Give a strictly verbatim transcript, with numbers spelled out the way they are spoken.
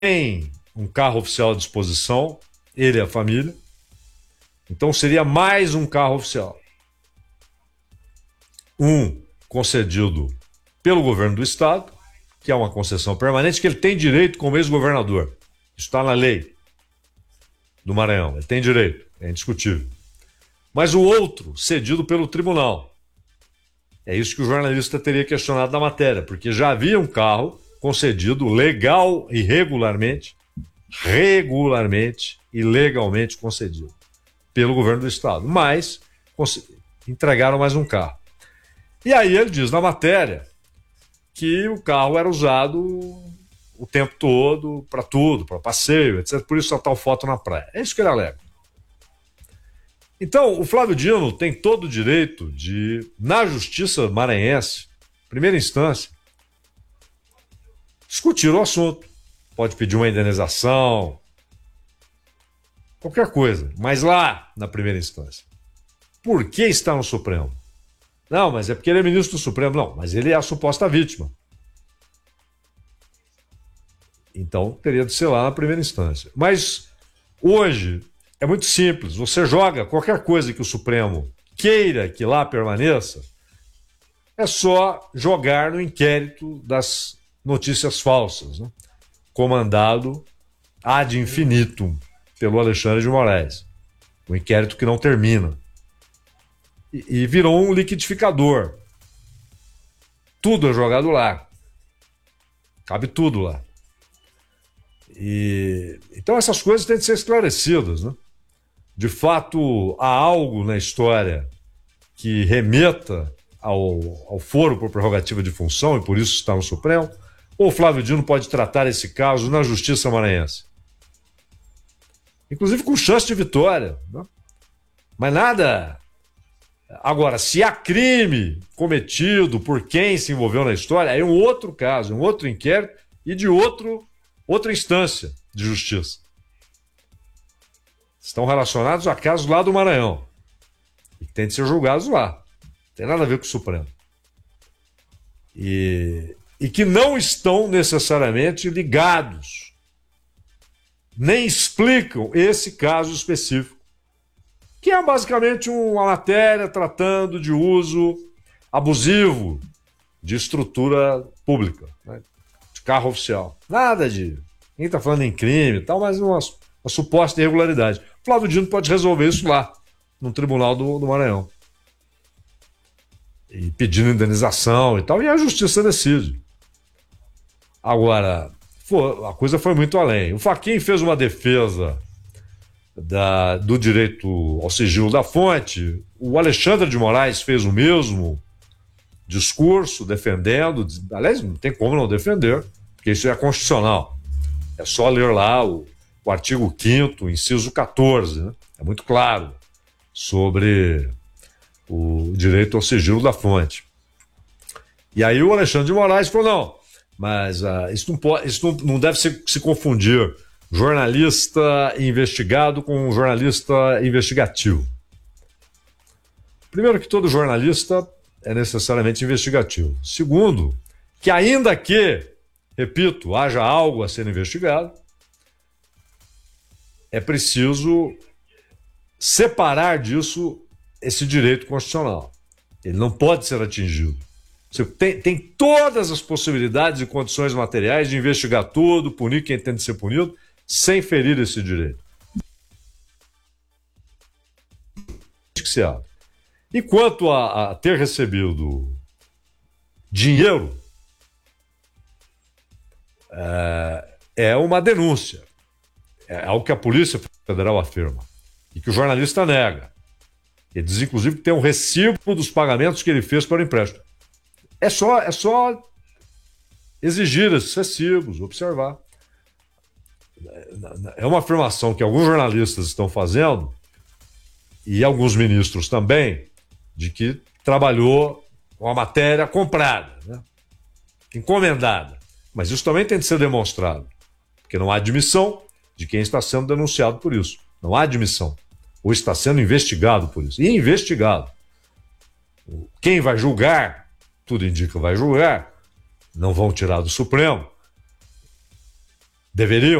tem um carro oficial à disposição, ele e a família. Então seria mais um carro oficial. Um concedido pelo governo do estado, que é uma concessão permanente, que ele tem direito como ex-governador. Isso está na lei do Maranhão. Ele tem direito, é indiscutível. Mas o outro, cedido pelo tribunal. É isso que o jornalista teria questionado na matéria, porque já havia um carro concedido legal e regularmente, regularmente e legalmente concedido pelo governo do estado. Mas entregaram mais um carro. E aí ele diz na matéria que o carro era usado o tempo todo para tudo, para passeio, etcétera. Por isso só tal foto na praia. É isso que ele alega. Então, o Flávio Dino tem todo o direito de, na justiça maranhense, primeira instância, discutir o assunto. Pode pedir uma indenização, qualquer coisa, mas lá na primeira instância. Por que está no Supremo? Não, mas é porque ele é ministro do Supremo. Não, mas ele é a suposta vítima. Então, teria de ser lá na primeira instância. Mas, hoje, é muito simples. Você joga qualquer coisa que o Supremo queira que lá permaneça, é só jogar no inquérito das notícias falsas, né? Comandado ad infinitum pelo Alexandre de Moraes. Um inquérito que não termina. E virou um liquidificador. Tudo é jogado lá. Cabe tudo lá. E, então essas coisas têm de ser esclarecidas, né? De fato, há algo na história que remeta ao, ao foro por prerrogativa de função e por isso está no Supremo? Ou o Flávio Dino pode tratar esse caso na Justiça maranhense? Inclusive com chance de vitória, né? Mas nada... Agora, se há crime cometido por quem se envolveu na história, aí é um outro caso, um outro inquérito e de outro, outra instância de justiça. Estão relacionados a casos lá do Maranhão e que têm de ser julgados lá. Não tem nada a ver com o Supremo. E, e que não estão necessariamente ligados, nem explicam esse caso específico, que é basicamente uma matéria tratando de uso abusivo de estrutura pública, né? De carro oficial. Nada de... Ninguém está falando em crime e tal, mas uma, uma suposta irregularidade. O Flávio Dino pode resolver isso lá, no Tribunal do, do Maranhão. E pedindo indenização e tal, e a justiça decide. Agora, pô, a coisa foi muito além. O Fachin fez uma defesa Da, do direito ao sigilo da fonte. O Alexandre de Moraes fez o mesmo discurso defendendo, aliás, não tem como não defender, porque isso é constitucional. É só ler lá o, o artigo quinto, inciso quatorze, né? É muito claro sobre o direito ao sigilo da fonte. E aí o Alexandre de Moraes falou, não, mas uh, isso, não, pode, isso não, não deve se, se confundir jornalista investigado com um jornalista investigativo. Primeiro que todo jornalista é necessariamente investigativo. Segundo, que ainda que, repito, haja algo a ser investigado, é preciso separar disso esse direito constitucional. Ele não pode ser atingido. Você tem, tem todas as possibilidades e condições materiais de investigar tudo, punir quem tem de ser punido, sem ferir esse direito. E quanto a, a ter recebido dinheiro, é, é uma denúncia. É algo que a Polícia Federal afirma e que o jornalista nega. Ele diz, inclusive, que tem um recibo dos pagamentos que ele fez para o empréstimo. É só, é só exigir esses recibos, observar. É uma afirmação que alguns jornalistas estão fazendo, e alguns ministros também, de que trabalhou com a matéria comprada, né? Encomendada. Mas isso também tem de ser demonstrado, porque não há admissão de quem está sendo denunciado por isso. Não há admissão. Ou está sendo investigado por isso. E investigado. Quem vai julgar, tudo indica vai julgar, não vão tirar do Supremo, Deveriam?